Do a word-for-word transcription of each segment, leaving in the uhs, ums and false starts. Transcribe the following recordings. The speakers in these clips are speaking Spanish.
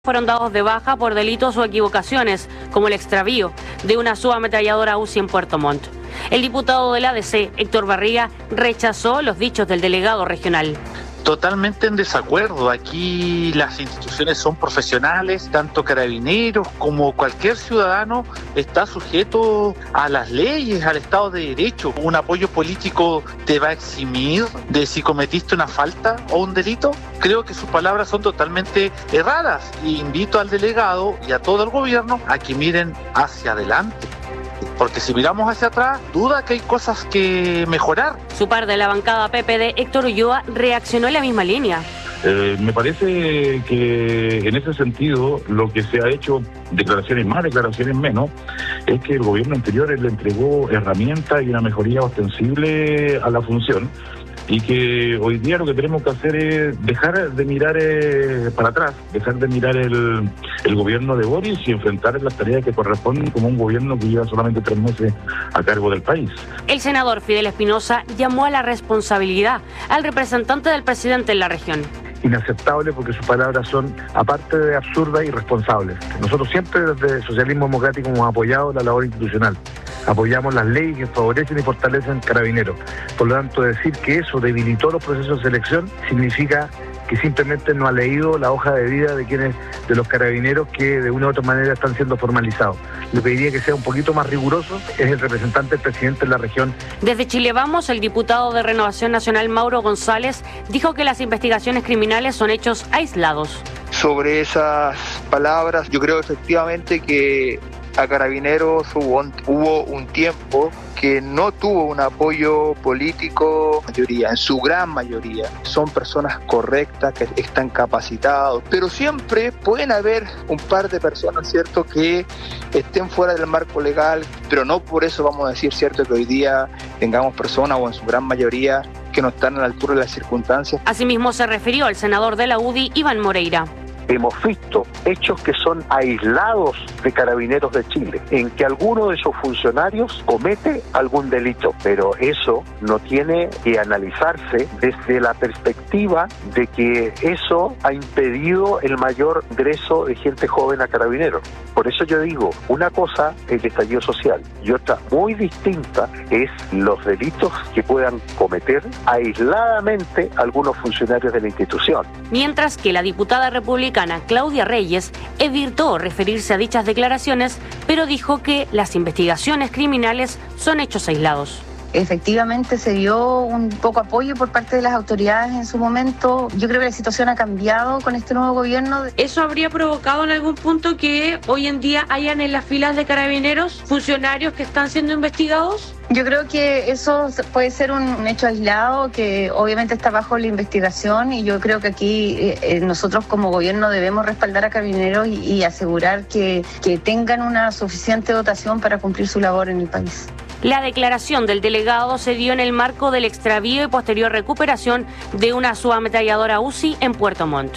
fueron dados de baja por delitos o equivocaciones, como el extravío de una subametralladora U C I en Puerto Montt. El diputado del A D C, Héctor Barriga, rechazó los dichos del delegado regional. Totalmente en desacuerdo. Aquí las instituciones son profesionales, tanto carabineros como cualquier ciudadano está sujeto a las leyes, al Estado de Derecho. Un apoyo político te va a eximir de si cometiste una falta o un delito. Creo que sus palabras son totalmente erradas y invito al delegado y a todo el gobierno a que miren hacia adelante. Porque si miramos hacia atrás, duda que hay cosas que mejorar. Su par de la bancada P P D, Héctor Ulloa, reaccionó en la misma línea. Eh, me parece que en ese sentido lo que se ha hecho, declaraciones más, declaraciones menos, es que el gobierno anterior le entregó herramientas y una mejoría ostensible a la función. Y que hoy día lo que tenemos que hacer es dejar de mirar eh, para atrás, dejar de mirar el, el gobierno de Boris y enfrentar las tareas que corresponden como un gobierno que lleva solamente tres meses a cargo del país. El senador Fidel Espinosa llamó a la responsabilidad al representante del presidente en la región. Inaceptable porque sus palabras son, aparte de absurdas, irresponsables. Nosotros siempre desde el Socialismo Democrático hemos apoyado la labor institucional. Apoyamos las leyes que favorecen y fortalecen Carabineros. Por lo tanto, decir que eso debilitó los procesos de selección significa que simplemente no ha leído la hoja de vida de quienes, de los carabineros que de una u otra manera están siendo formalizados. Lo que diría que sea un poquito más riguroso es el representante del presidente en la región. Desde Chile Vamos, el diputado de Renovación Nacional Mauro González dijo que las investigaciones criminales son hechos aislados. Sobre esas palabras, yo creo efectivamente que a Carabineros hubo, hubo un tiempo que no tuvo un apoyo político, mayoría, en su gran mayoría. Son personas correctas, que están capacitados, pero siempre pueden haber un par de personas, ¿cierto?, que estén fuera del marco legal, pero no por eso vamos a decir, ¿cierto?, que hoy día tengamos personas, o en su gran mayoría, que no están a la altura de las circunstancias. Asimismo se refirió al senador de la U D I, Iván Moreira. Hemos visto hechos que son aislados de Carabineros de Chile, en que alguno de esos funcionarios comete algún delito, pero eso no tiene que analizarse desde la perspectiva de que eso ha impedido el mayor ingreso de gente joven a Carabineros. Por eso yo digo, una cosa es el estallido social y otra muy distinta es los delitos que puedan cometer aisladamente algunos funcionarios de la institución. Mientras que la diputada republicana Claudia Reyes evitó referirse a dichas declaraciones, pero dijo que las investigaciones criminales son hechos aislados. Efectivamente se dio un poco apoyo por parte de las autoridades en su momento. Yo creo que la situación ha cambiado con este nuevo gobierno. ¿Eso habría provocado en algún punto que hoy en día hayan en las filas de Carabineros funcionarios que están siendo investigados? Yo creo que eso puede ser un hecho aislado que obviamente está bajo la investigación y yo creo que aquí eh, nosotros como gobierno debemos respaldar a Carabineros y, y asegurar que, que tengan una suficiente dotación para cumplir su labor en el país. La declaración del delegado se dio en el marco del extravío y posterior recuperación de una subametralladora U C I en Puerto Montt.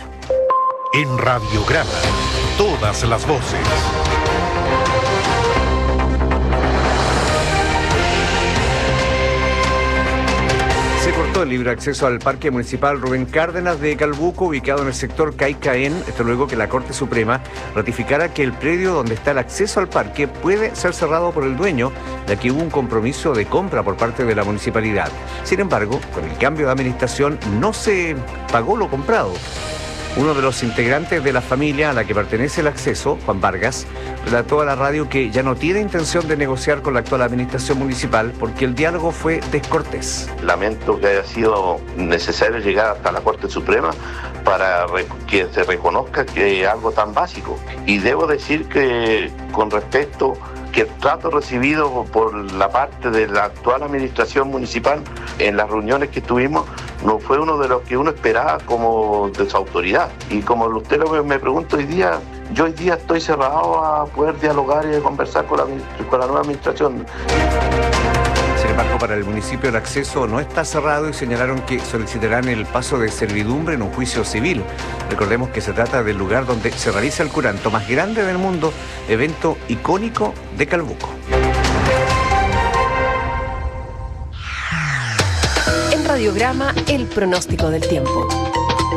En Radiograma, todas las voces. Se cortó el libre acceso al Parque Municipal Rubén Cárdenas de Calbuco, ubicado en el sector Caicaén, esto luego que la Corte Suprema ratificara que el predio donde está el acceso al parque puede ser cerrado por el dueño, ya que hubo un compromiso de compra por parte de la municipalidad. Sin embargo, con el cambio de administración no se pagó lo comprado. Uno de los integrantes de la familia a la que pertenece el acceso, Juan Vargas, relató a la radio que ya no tiene intención de negociar con la actual administración municipal porque el diálogo fue descortés. Lamento que haya sido necesario llegar hasta la Corte Suprema para que se reconozca que es algo tan básico. Y debo decir que con respecto que el trato recibido por la parte de la actual administración municipal en las reuniones que tuvimos no fue uno de los que uno esperaba como de su autoridad. Y como usted lo me pregunta hoy día, yo hoy día estoy cerrado a poder dialogar y conversar con la, con la nueva administración. Sin embargo, para el municipio el acceso no está cerrado y señalaron que solicitarán el paso de servidumbre en un juicio civil. Recordemos que se trata del lugar donde se realiza el curanto más grande del mundo, evento icónico de Calbuco. En Radiograma, el pronóstico del tiempo.